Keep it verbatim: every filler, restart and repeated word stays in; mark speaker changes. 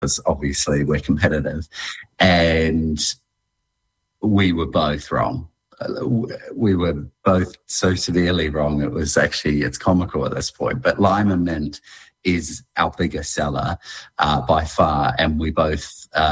Speaker 1: because obviously we're competitive, and we were both wrong. We were both so severely wrong. It was actually, it's comical at this point, but Lime and Mint is our biggest seller uh, by far, and we both uh,